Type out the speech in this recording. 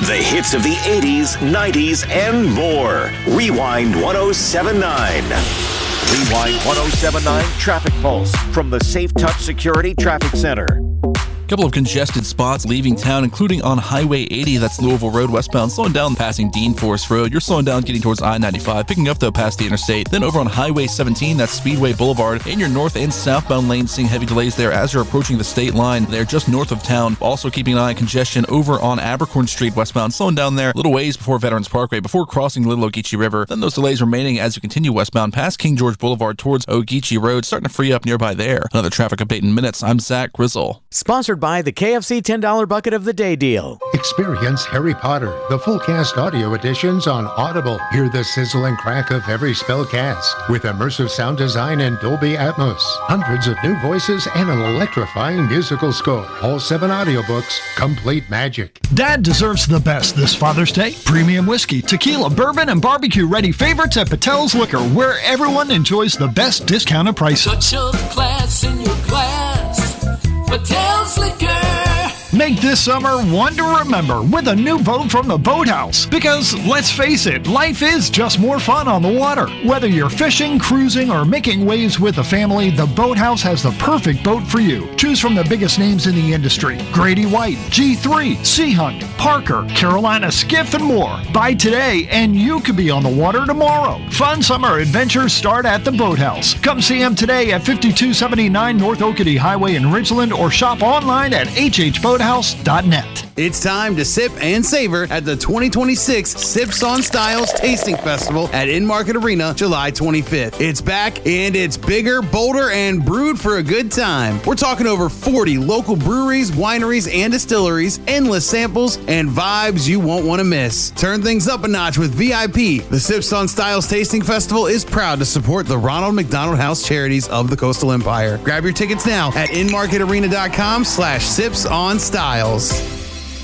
The hits of the 80s, 90s, and more. Rewind 1079. Rewind 1079 Traffic Pulse from the Safe Touch Security Traffic Center. Couple of congested spots leaving town, including on Highway 80, that's Louisville Road westbound, slowing down passing Dean Forest Road. You're slowing down getting towards I-95, picking up though past the interstate. Then over on Highway 17, that's Speedway Boulevard. In your north and southbound lanes, seeing heavy delays there as you're approaching the state line. They're just north of town. Also keeping an eye on congestion over on Abercorn Street westbound, slowing down there a little ways before Veterans Parkway, before crossing the Little Ogeechee River. Then those delays remaining as you continue westbound past King George Boulevard towards Ogeechee Road, starting to free up nearby there. Another traffic update in minutes. I'm Zach Grizzle. Sponsored by the KFC $10 Bucket of the Day deal. Experience Harry Potter, the full cast audio editions on Audible. Hear the sizzle and crack of every spell cast with immersive sound design and Dolby Atmos. Hundreds of new voices and an electrifying musical score. All 7 audiobooks, complete magic. Dad deserves the best this Father's Day. Premium whiskey, tequila, bourbon, and barbecue-ready favorites at Patel's Liquor, where everyone enjoys the best discounted prices. Touch of class in your glass. Patel's Liquor. Make this summer one to remember with a new boat from the Boathouse. Because, let's face it, life is just more fun on the water. Whether you're fishing, cruising, or making waves with the family, the Boathouse has the perfect boat for you. Choose from the biggest names in the industry: Grady White, G3, Sea Hunt, Parker, Carolina Skiff, and more. Buy today and you could be on the water tomorrow. Fun summer adventures start at the Boathouse. Come see them today at 5279 North Oakity Highway in Ridgeland, or shop online at hhboathouse.net. It's time to sip and savor at the 2026 Sips on Styles Tasting Festival at In-Market Arena, July 25th. It's back, and it's bigger, bolder, and brewed for a good time. We're talking over 40 local breweries, wineries, and distilleries, endless samples, and vibes you won't want to miss. Turn things up a notch with VIP. The Sips on Styles Tasting Festival is proud to support the Ronald McDonald House Charities of the Coastal Empire. Grab your tickets now at inmarketarena.com/sipsonstyles.